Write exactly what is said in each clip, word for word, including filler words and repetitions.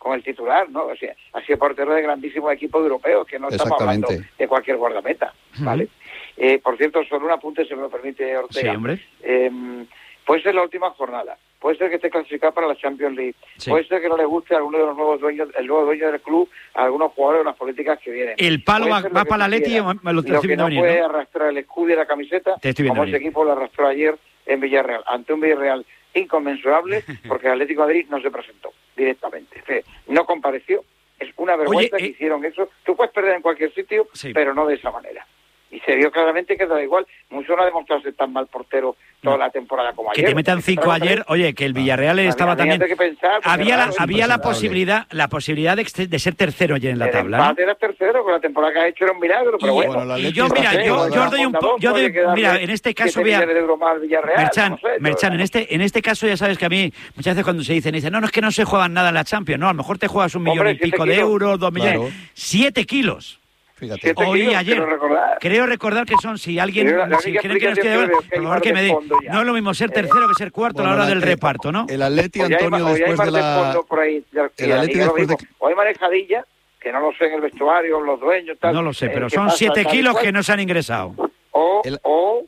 con el titular, ¿no? O sea, ha sido portero de grandísimos equipos europeos, que no estamos hablando de cualquier guardameta, ¿vale? Uh-huh. Eh, por cierto, solo un apunte, si me lo permite, Ortega. Sí, hombre. Eh, puede ser la última jornada, puede ser que esté clasificado para la Champions League, sí. Puede ser que no le guste a alguno de los nuevos dueños, el nuevo dueño del club, a algunos jugadores o las políticas que vienen. El palo va, va para la Leti, me lo estoy lo que no venir, puede ¿no? arrastrar el escudo y la camiseta, como ese equipo lo arrastró ayer en Villarreal, ante un Villarreal inconmensurable, porque el Atlético de Madrid no se presentó directamente, o sea, no compareció. Es una vergüenza Oye, eh... que hicieron eso. Tú puedes perder en cualquier sitio, sí. pero no de esa manera. Y se vio claramente que da igual. Mucho no ha demostrado ser tan mal portero toda no. la temporada como que ayer. Que te metan cinco pero ayer. Oye, que el Villarreal ah, estaba también... Que pensar, había la, había la posibilidad la posibilidad de, de ser tercero ayer en la el tabla, ¿no? Era tercero, con la temporada que ha hecho era un milagro, pero y, bueno. bueno y yo, mira, yo, yo os doy un poco... Mira, en este caso voy a... Merchan, no sé, Merchan, en este, en este caso ya sabes que a mí, muchas veces cuando se dicen, dicen, no, no es que no se juegan nada en la Champions, no, a lo mejor te juegas un millón Hombre, y pico de euros, dos millones... Claro. Siete kilos. Fíjate. Hoy kilos, ayer recordar. creo recordar que son si alguien la, la si creen que nos queda por favor que me dé no es lo mismo ser tercero que ser cuarto bueno, a la hora del que, reparto, ¿no? El Atleti Antonio hay, después de la por ahí, el Atleti después de o hay manejadilla que no lo sé en el vestuario, los dueños tal. No lo sé, pero son siete kilos que no se han ingresado. O el... o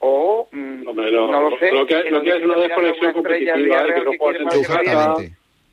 o mm, Hombre, no, no lo sé. Lo que, lo que es una desconexión competitiva, ¿eh? que no puede exactamente.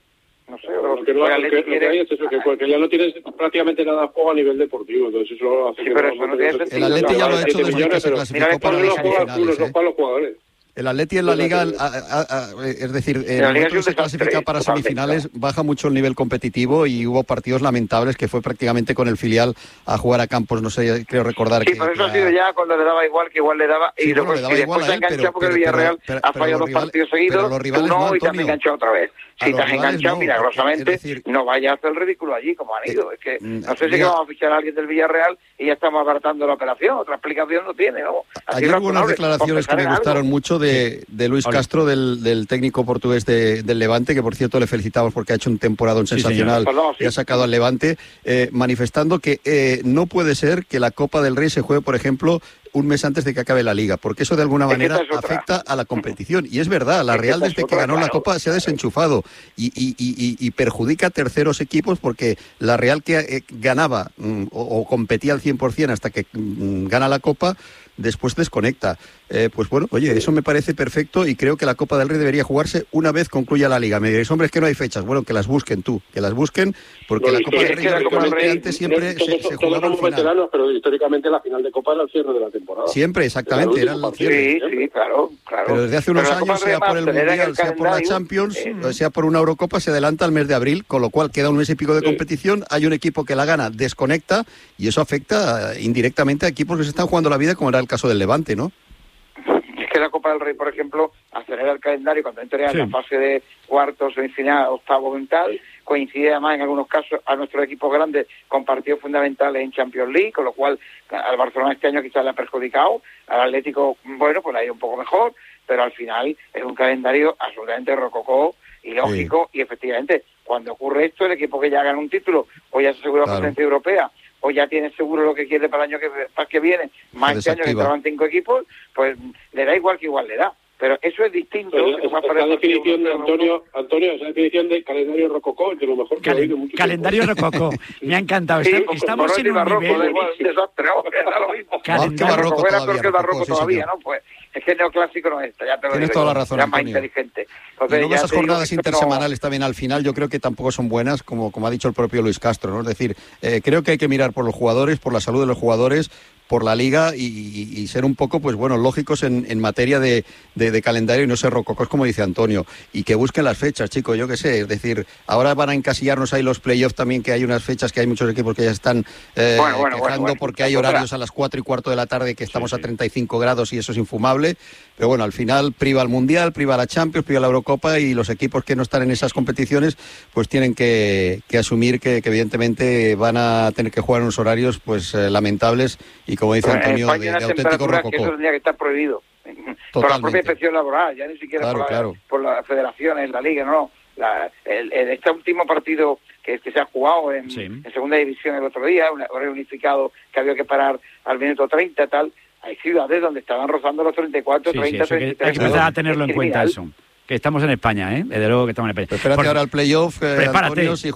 No sé, lo que, no, lo que, lo que hay es eso, que, que ya no tienes prácticamente nada de juego a nivel deportivo, entonces eso hace sí, que... pero eso no tiene el Atleti ya lo ha hecho desde que se clasificó para las semifinales, ¿eh? Para los jugadores. El Atleti en la Liga, a, a, a, es decir, en el momento que se clasifica para semifinales, baja mucho el nivel competitivo y hubo partidos lamentables que fue prácticamente con el filial a jugar a campos, no sé, creo recordar sí, que... Sí, pero eso la... ha sido ya cuando le daba igual, que igual le daba, sí, y, bueno, después, le daba y después igual se a él, enganchó pero, porque pero, el Villarreal pero, pero, ha fallado dos rival, partidos seguidos, pero los rivales uno no, y también enganchó otra vez. Si te has enganchado no, milagrosamente, es decir, no vayas a hacer el ridículo allí, como han ido. Es que no sé si mira, que vamos a fichar a alguien del Villarreal y ya estamos abartando la operación. Otra explicación no tiene, ¿no? Ayer hubo unas declaraciones que me gustaron algo. mucho de, de Luis Hola. Castro, del, del técnico portugués de, del Levante, que por cierto le felicitamos porque ha hecho un temporadón sí, sensacional Perdón, sí. y ha sacado al Levante, eh, manifestando que eh, no puede ser que la Copa del Rey se juegue, por ejemplo, un mes antes de que acabe la Liga, porque eso de alguna manera es afecta a la competición. Y es verdad, la Real desde que ganó la Copa se ha desenchufado y, y, y, y perjudica a terceros equipos porque la Real que eh, ganaba mm, o, o competía al cien por ciento hasta que mm, gana la Copa, después desconecta. Eh, pues bueno, oye, eso me parece perfecto y creo que la Copa del Rey debería jugarse una vez concluya la Liga. Me diréis, hombre, es que no hay fechas. Bueno, que las busquen tú, que las busquen, porque no, la Copa del Rey, yo recuerdo que antes siempre todos, se, se jugaba al final. Veteranos, pero históricamente la final de Copa era el cierre de la temporada. Siempre, exactamente, era el, era el cierre. Sí, sí, claro, claro. Pero desde hace unos años, sea por el Mundial, sea por la Champions, eh, sea por una Eurocopa, se adelanta al mes de abril, con lo cual queda un mes y pico de sí. competición, hay un equipo que la gana, desconecta, y eso afecta indirectamente a equipos que se están jugando la vida, como era el caso del Levante, ¿no? Es que la Copa del Rey, por ejemplo, acelera el calendario cuando entra en sí. la fase de cuartos, semifinal, octavo y tal, coincide además en algunos casos a nuestros equipos grandes con partidos fundamentales en Champions League, con lo cual al Barcelona este año quizás le ha perjudicado, al Atlético, bueno, pues le ha ido un poco mejor, pero al final es un calendario absolutamente rococó y lógico, sí. y efectivamente, cuando ocurre esto, el equipo que ya gana un título, o ya se asegura la claro. presencia europea, o ya tiene seguro lo que quiere para el año que, para que viene, más este año que entraban cinco equipos, pues le da igual que igual le da. Pero eso es distinto. Pero esa, esa definición de Antonio, Antonio, esa definición de calendario rococó, que lo mejor que Cal- he oído mucho Calendario tiempo. rococó, me ha encantado. Sí, Estamos, estamos en un barroco, nivel... Da igual, un desastre, era lo mismo. Calendario barroco era todavía, peor que el barroco rococó, sí, todavía, señor. ¿no? Pues es que el neoclásico no está, ya te lo Tienes digo toda yo, la razón, ya más Antonio. inteligente. Entonces, y luego esas jornadas digo, intersemanales no... también al final yo creo que tampoco son buenas, como, como ha dicho el propio Luis Castro, ¿no? Es decir, eh, creo que hay que mirar por los jugadores, por la salud de los jugadores, por la Liga y, y, y ser un poco, pues bueno, lógicos en, en materia de, de, de calendario y no ser rococos, como dice Antonio. Y que busquen las fechas, chicos, yo qué sé. Es decir, ahora van a encasillarnos ahí los playoffs también, que hay unas fechas que hay muchos equipos que ya están eh, bueno, bueno, quejando bueno, bueno. porque hay horarios a las cuatro y cuarto de la tarde que estamos sí, sí. a treinta y cinco grados y eso es infumable. Pero bueno, al final priva el Mundial, priva la Champions, priva la Eurocopa y los equipos que no están en esas competiciones pues tienen que, que asumir que, que evidentemente van a tener que jugar en unos horarios pues eh, lamentables y como dice bueno, Antonio, de, de auténtico rococó. Que eso tendría que estar prohibido. Totalmente. Por la propia inspección laboral, ya ni siquiera claro, por, la, claro. por las federaciones, la Liga, no. La, el, el, este último partido que, que se ha jugado en, sí. en segunda división el otro día, un horario unificado que había que parar al minuto treinta, tal. Hay ciudades donde estaban rozando los treinta y cuatro, sí, treinta, sí, treinta y tres. Hay que empezar a tenerlo en cuenta eso. Que estamos en España, ¿eh? Desde luego que estamos en España. Pero espérate Por... ahora el playoff, eh, Prepárate. Antonio, si